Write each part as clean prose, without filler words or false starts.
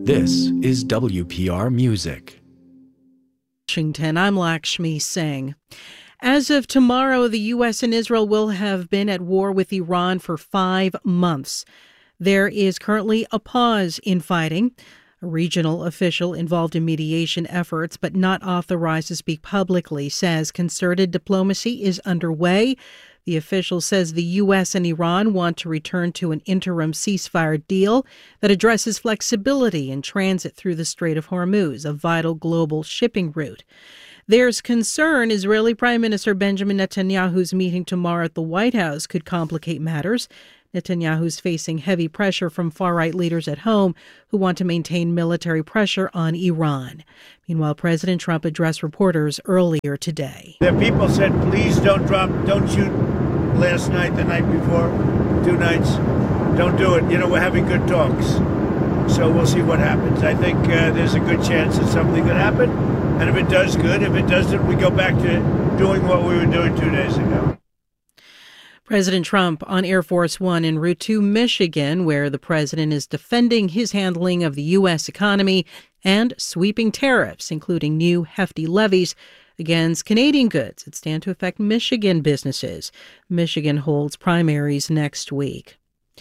This is WPR Music. Washington, I'm Lakshmi Singh. As of tomorrow, the U.S. and Israel will have been at war with Iran for 5 months. There is currently a pause in fighting. A regional official involved in mediation efforts but not authorized to speak publicly says concerted diplomacy is underway. The official says the U.S. and Iran want to return to an interim ceasefire deal that addresses flexibility in transit through the Strait of Hormuz, a vital global shipping route. There's concern Israeli Prime Minister Benjamin Netanyahu's meeting tomorrow at the White House could complicate matters. Netanyahu's facing heavy pressure from far-right leaders at home who want to maintain military pressure on Iran. Meanwhile, President Trump addressed reporters earlier today. The people said, please don't shoot last night, the night before, 2 nights. Don't do it. You know, we're having good talks. So we'll see what happens. I think there's a good chance that something could happen. And if it does, good. If it doesn't, we go back to doing what we were doing 2 days ago. President Trump on Air Force One en route to Michigan, where the president is defending his handling of the U.S. economy and sweeping tariffs, including new hefty levies against Canadian goods that stand to affect Michigan businesses. Michigan holds primaries next week.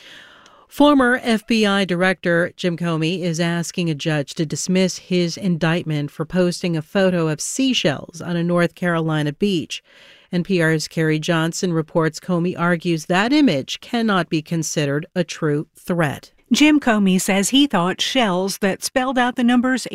Former FBI Director Jim Comey is asking a judge to dismiss his indictment for posting a photo of seashells on a North Carolina beach. NPR's Carrie Johnson reports Comey argues that image cannot be considered a true threat. Jim Comey says he thought shells that spelled out the numbers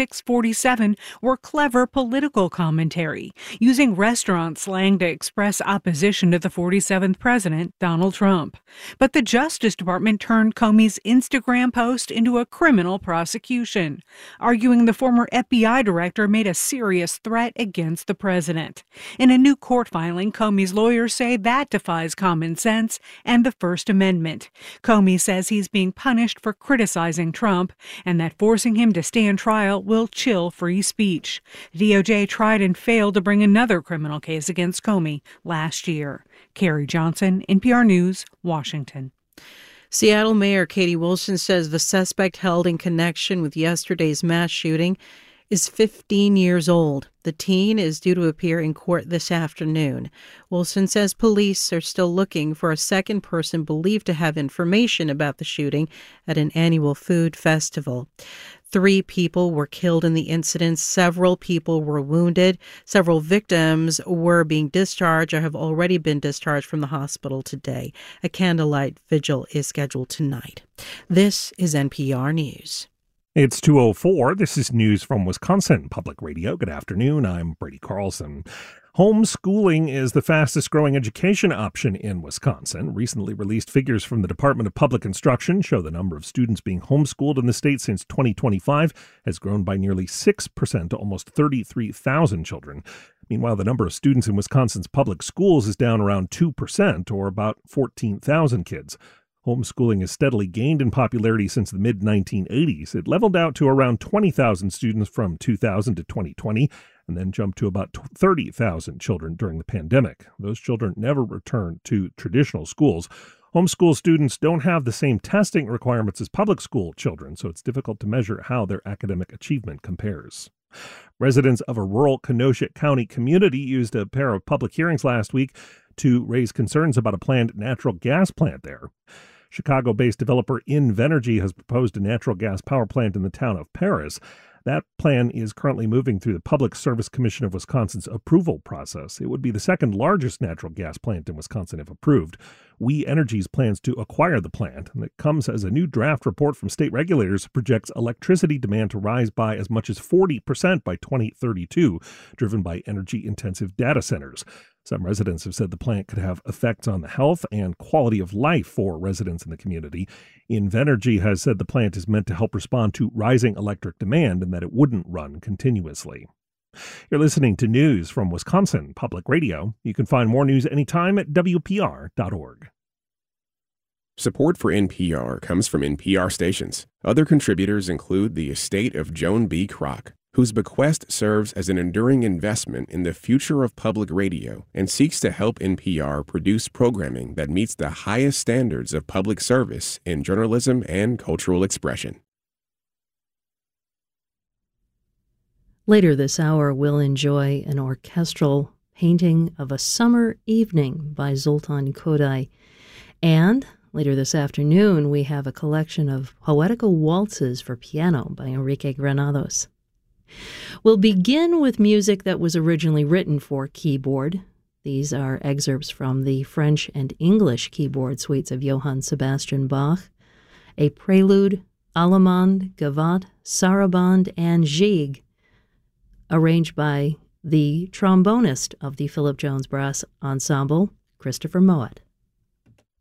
8647 were clever political commentary, using restaurant slang to express opposition to the 47th president, Donald Trump. But the Justice Department turned Comey's Instagram post into a criminal prosecution, arguing the former FBI director made a serious threat against the president. In a new court filing, Comey's lawyers say that defies common sense and the First Amendment. Comey says he's being punished for criticizing Trump and that forcing him to stand trial will chill free speech. The DOJ tried and failed to bring another criminal case against Comey last year. Carrie Johnson, NPR News, Washington. Seattle Mayor Katie Wilson says the suspect held in connection with yesterday's mass shooting is 15 years old. The teen is due to appear in court this afternoon. Wilson says police are still looking for a second person believed to have information about the shooting at an annual food festival. 3 people were killed in the incident. Several people were wounded. Several victims were being discharged or have already been discharged from the hospital today. A candlelight vigil is scheduled tonight. This is NPR News. It's 2:04. This is news from Wisconsin Public Radio. Good afternoon. I'm Brady Carlson. Homeschooling is the fastest growing education option in Wisconsin. Recently released figures from the Department of Public Instruction show the number of students being homeschooled in the state since 2025 has grown by nearly 6% to almost 33,000 children. Meanwhile, the number of students in Wisconsin's public schools is down around 2%, or about 14,000 kids. Homeschooling has steadily gained in popularity since the mid-1980s. It leveled out to around 20,000 students from 2000 to 2020, and then jumped to about 30,000 children during the pandemic. Those children never returned to traditional schools. Homeschool students don't have the same testing requirements as public school children, so it's difficult to measure how their academic achievement compares. Residents of a rural Kenosha County community used a pair of public hearings last week to raise concerns about a planned natural gas plant there. Chicago-based developer Invenergy has proposed a natural gas power plant in the town of Paris. That plan is currently moving through the Public Service Commission of Wisconsin's approval process. It would be the second largest natural gas plant in Wisconsin if approved. We Energy's plans to acquire the plant, and it comes as a new draft report from state regulators projects electricity demand to rise by as much as 40% by 2032, driven by energy-intensive data centers. Some residents have said the plant could have effects on the health and quality of life for residents in the community. Invenergy has said the plant is meant to help respond to rising electric demand and that it wouldn't run continuously. You're listening to news from Wisconsin Public Radio. You can find more news anytime at WPR.org. Support for NPR comes from NPR stations. Other contributors include the estate of Joan B. Kroc, whose bequest serves as an enduring investment in the future of public radio and seeks to help NPR produce programming that meets the highest standards of public service in journalism and cultural expression. Later this hour, we'll enjoy an orchestral painting of a summer evening by Zoltan Kodály. And later this afternoon, we have a collection of poetical waltzes for piano by Enrique Granados. We'll begin with music that was originally written for keyboard. These are excerpts from the French and English keyboard suites of Johann Sebastian Bach, a prelude, allemande, gavotte, sarabande, and gigue, arranged by the trombonist of the Philip Jones Brass Ensemble, Christopher Mowatt.